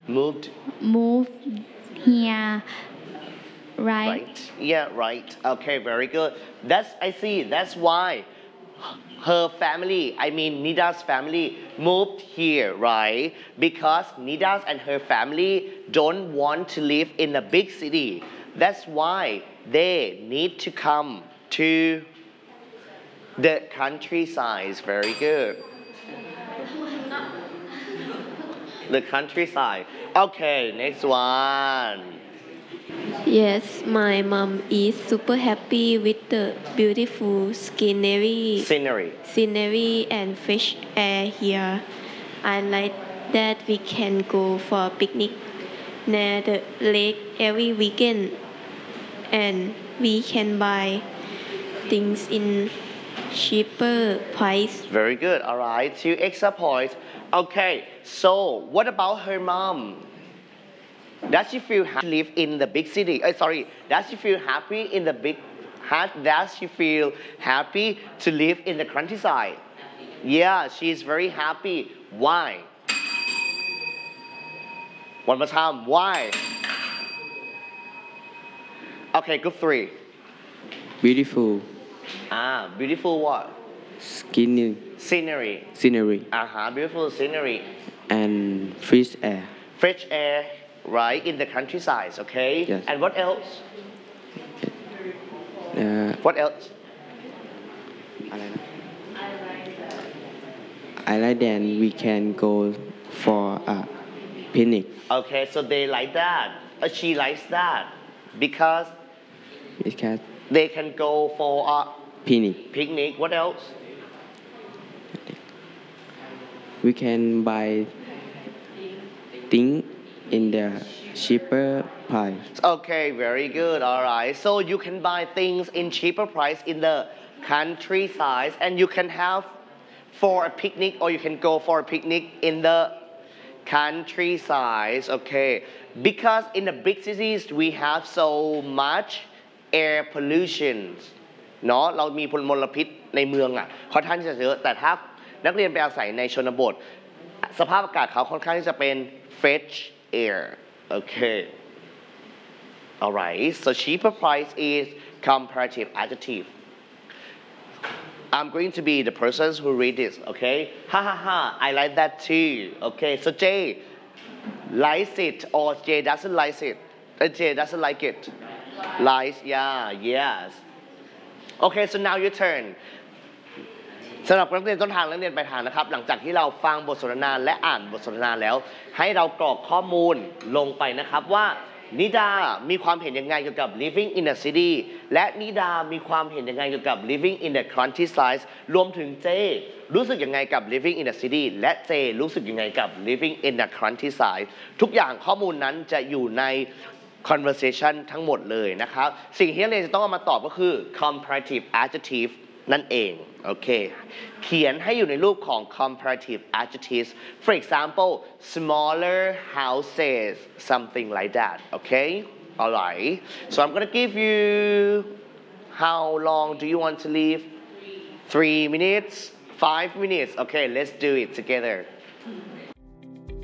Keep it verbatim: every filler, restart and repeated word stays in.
moved move here right right yeah right okay very good that's I see that's why her family I mean Nida's family moved here right because Nida's and her family don't want to live in a big city that's why they need to come to the countryside very good the countryside okay next one Yes, my mom is super happy with the beautiful scenery, scenery scenery and fresh air here. I like that we can go for a picnic near the lake every weekend and we can buy things in cheaper price. very good all right two extra points okay so what about her mom does she feel happy to live in the big city uh, sorry does she feel happy in the big ha- does she feel happy to live in the countryside yeah she's very happy why one more time why okay group three Beautiful ah beautiful what skinny scenery scenery uh-huh beautiful scenery and fresh air. fresh air right in the countryside okay Yes. and what else Uh, what else อะไรนะ I like that we can go for a picnic okay so they like that uh, she likes that because because they can go for a picnic picnic what else we can buy things in the cheaper price. okay very good all right so you can buy things in cheaper price in the countryside and you can have for a picnic or you can go for a picnic in the countryside okay because in the big cities we have so much air pollution เนาะเรามีมลพิษในเมืองอ่ะค่อนข้างที่จะเยอะแต่ถ้านักเรียนไปอาศัยในชนบทสภาพอากาศเขาค่อนข้างที่จะเป็น fresh air okay alright so cheaper price is comparative adjective I'm going to be the person who read this okay ha ha ha I like that too okay so Jay likes it or Jay doesn't like it uh, Jay doesn't like it likes yeah yes okay so now your turn สำหรับนักเรียนต้นทางและนักเรียนปลายทางนะครับหลังจากที่เราฟังบทสนทนาและอ่านบทสนทนาแล้วให้เรากรอกข้อมูลลงไปนะครับว่านิดามีความเห็นยังไงเกี่ยวกับ living in a city และนิดามีความเห็นยังไงเกี่ยวกับ living in the countryside รวมถึงเจรู้สึกยังไงกับ living in a city และเจรู้สึกยังไงกับ living in the countryside ทุกอย่างข้อมูลนั้นจะอยู่ใน conversation ทั้งหมดเลยนะครับสิ่งที่นักเรียนจะต้องเอามาตอบก็คือ comparative adjective นั่นเองโอเคเขียนให้อยู่ในรูปของ comparative adjectives for example smaller houses something like that okay alright so I'm gonna give you how long do you want to leave three minutes five minutes okay let's do it together